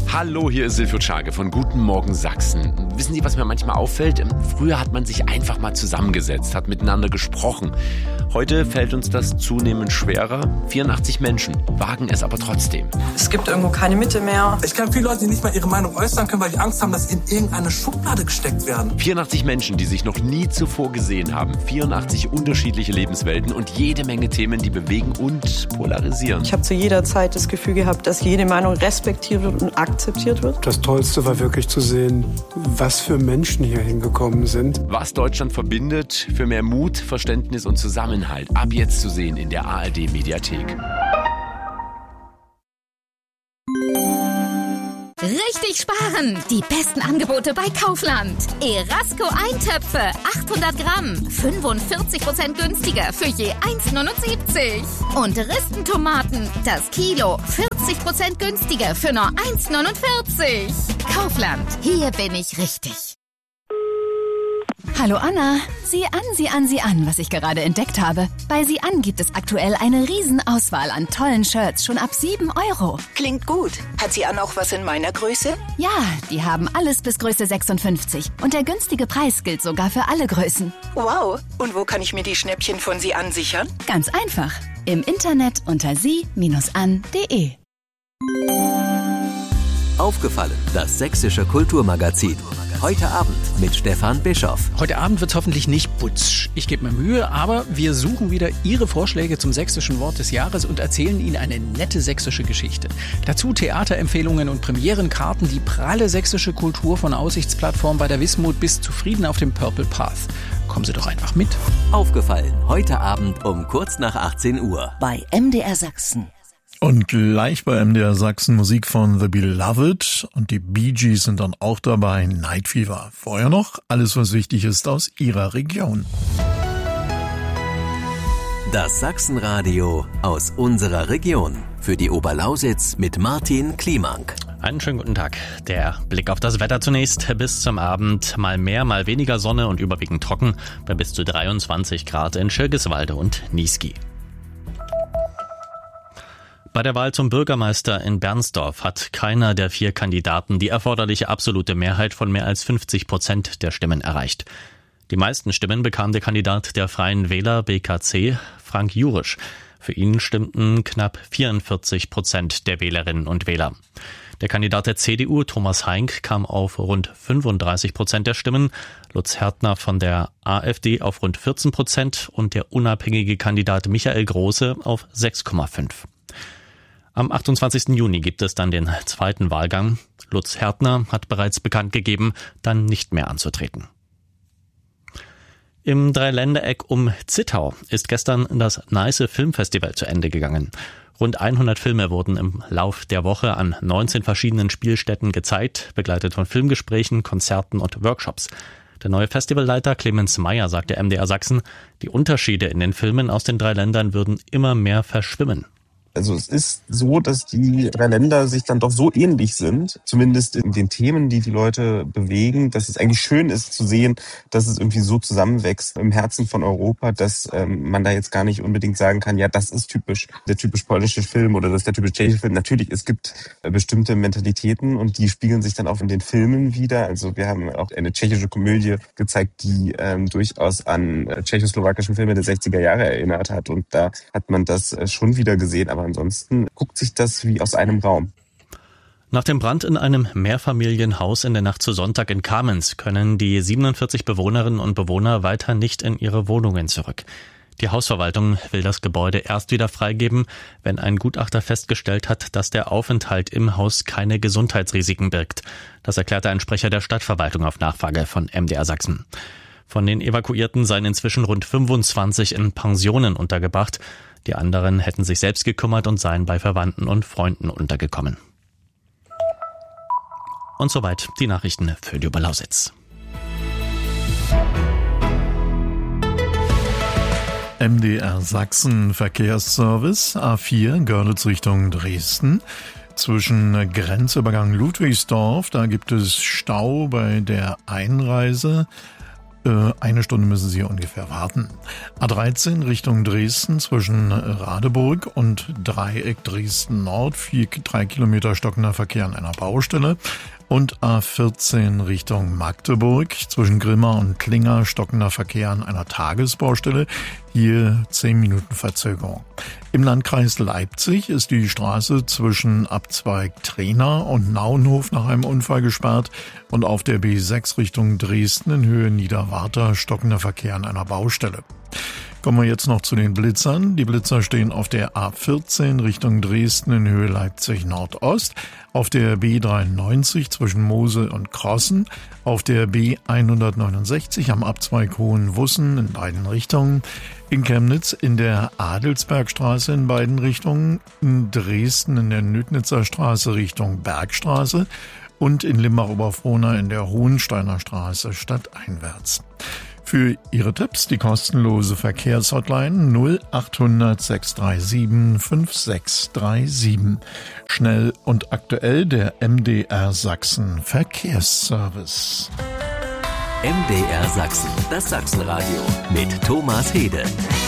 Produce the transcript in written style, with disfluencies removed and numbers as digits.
Hallo, hier ist Silvio Czage von Guten Morgen Sachsen. Wissen Sie, was mir manchmal auffällt? Früher hat man sich einfach mal zusammengesetzt, hat miteinander gesprochen. Heute fällt uns das zunehmend schwerer. 84 Menschen wagen es aber trotzdem. Es gibt irgendwo keine Mitte mehr. Ich kenne viele Leute, die nicht mal ihre Meinung äußern können, weil die Angst haben, dass sie in irgendeine Schublade gesteckt werden. 84 Menschen, die sich noch nie zuvor gesehen haben. 84 unterschiedliche Lebenswelten und jede Menge Themen, die bewegen und polarisieren. Ich habe zu jeder Zeit das Gefühl gehabt, dass jede Meinung respektiert wird und akzeptiert wird. Das Tollste war wirklich zu sehen, was für Menschen hier hingekommen sind. Was Deutschland verbindet, für mehr Mut, Verständnis und Zusammenhalt. Ab jetzt zu sehen in der ARD-Mediathek. Richtig sparen! Die besten Angebote bei Kaufland. Erasco Eintöpfe, 800 Gramm, 45% günstiger für je 1,79. Und Ristentomaten, das Kilo, 40% günstiger für nur 1,49. Kaufland, hier bin ich richtig. Hallo Anna, sieh an, was ich gerade entdeckt habe. Bei Sieh an gibt es aktuell eine Riesenauswahl an tollen Shirts, schon ab 7 €. Klingt gut. Hat Sieh an auch was in meiner Größe? Ja, die haben alles bis Größe 56 und der günstige Preis gilt sogar für alle Größen. Wow, und wo kann ich mir die Schnäppchen von Sieh an sichern? Ganz einfach, im Internet unter sie-an.de. Aufgefallen, das sächsische Kulturmagazin. Heute Abend mit Stefan Bischoff. Heute Abend wird's hoffentlich nicht putsch. Ich gebe mir Mühe, aber wir suchen wieder Ihre Vorschläge zum sächsischen Wort des Jahres und erzählen Ihnen eine nette sächsische Geschichte. Dazu Theaterempfehlungen und Premierenkarten, die pralle sächsische Kultur von Aussichtsplattform bei der Wismut bis zu Frieden auf dem Purple Path. Kommen Sie doch einfach mit. Aufgefallen, heute Abend um kurz nach 18 Uhr. Bei MDR Sachsen. Und gleich bei MDR Sachsen Musik von The Beloved und die Bee Gees sind dann auch dabei, Night Fever. Vorher noch alles, was wichtig ist aus Ihrer Region. Das Sachsenradio aus unserer Region. Für die Oberlausitz mit Martin Kliemank. Einen schönen guten Tag. Der Blick auf das Wetter zunächst. Bis zum Abend mal mehr, mal weniger Sonne und überwiegend trocken bei bis zu 23 Grad in Schirgiswalde und Niesky. Bei der Wahl zum Bürgermeister in Bernsdorf hat keiner der 4 Kandidaten die erforderliche absolute Mehrheit von mehr als 50% der Stimmen erreicht. Die meisten Stimmen bekam der Kandidat der Freien Wähler BKC, Frank Jurisch. Für ihn stimmten knapp 44% der Wählerinnen und Wähler. Der Kandidat der CDU, Thomas Heink, kam auf rund 35% der Stimmen, Lutz Härtner von der AfD auf rund 14% und der unabhängige Kandidat Michael Große auf 6,5%. Am 28. Juni gibt es dann den zweiten Wahlgang. Lutz Härtner hat bereits bekannt gegeben, dann nicht mehr anzutreten. Im Dreiländereck um Zittau ist gestern das Neiße Filmfestival zu Ende gegangen. Rund 100 Filme wurden im Lauf der Woche an 19 verschiedenen Spielstätten gezeigt, begleitet von Filmgesprächen, Konzerten und Workshops. Der neue Festivalleiter Clemens Meyer sagte MDR Sachsen, die Unterschiede in den Filmen aus den 3 Ländern würden immer mehr verschwimmen. Also es ist so, dass die 3 Länder sich dann doch so ähnlich sind, zumindest in den Themen, die die Leute bewegen, dass es eigentlich schön ist zu sehen, dass es irgendwie so zusammenwächst im Herzen von Europa, dass man da jetzt gar nicht unbedingt sagen kann, ja, das ist der typisch polnische Film oder das ist der typisch tschechische Film. Natürlich, es gibt bestimmte Mentalitäten und die spiegeln sich dann auch in den Filmen wieder. Also wir haben auch eine tschechische Komödie gezeigt, die durchaus an tschechoslowakischen Filme der 60er Jahre erinnert hat und da hat man das schon wieder gesehen, aber ansonsten guckt sich das wie aus einem Raum. Nach dem Brand in einem Mehrfamilienhaus in der Nacht zu Sonntag in Kamenz können die 47 Bewohnerinnen und Bewohner weiter nicht in ihre Wohnungen zurück. Die Hausverwaltung will das Gebäude erst wieder freigeben, wenn ein Gutachter festgestellt hat, dass der Aufenthalt im Haus keine Gesundheitsrisiken birgt. Das erklärte ein Sprecher der Stadtverwaltung auf Nachfrage von MDR Sachsen. Von den Evakuierten seien inzwischen rund 25 in Pensionen untergebracht. Die anderen hätten sich selbst gekümmert und seien bei Verwandten und Freunden untergekommen. Und soweit die Nachrichten für die Oberlausitz. MDR Sachsen Verkehrsservice A4 Görlitz Richtung Dresden. Zwischen Grenzübergang Ludwigsdorf, da gibt es Stau bei der Einreise. 1 Stunde müssen Sie ungefähr warten. A13 Richtung Dresden zwischen Radeburg und Dreieck Dresden Nord, 3 Kilometer stockender Verkehr an einer Baustelle. Und A14 Richtung Magdeburg zwischen Grimma und Klinger stockender Verkehr an einer Tagesbaustelle. Hier 10 Minuten Verzögerung. Im Landkreis Leipzig ist die Straße zwischen Abzweig Trena und Nauenhof nach einem Unfall gesperrt und auf der B6 Richtung Dresden in Höhe Niederwarta stockender Verkehr an einer Baustelle. Kommen wir jetzt noch zu den Blitzern. Die Blitzer stehen auf der A14 Richtung Dresden in Höhe Leipzig Nordost, auf der B93 zwischen Mosel und Crossen, auf der B169 am Abzweig Hohenwussen in beiden Richtungen, in Chemnitz in der Adelsbergstraße in beiden Richtungen, in Dresden in der Nütnitzer Straße Richtung Bergstraße und in Limbach-Oberfrohna in der Hohensteiner Straße stadteinwärts. Für Ihre Tipps die kostenlose Verkehrshotline 0800 637 5637. Schnell und aktuell der MDR Sachsen Verkehrsservice. MDR Sachsen, das Sachsenradio mit Thomas Hede.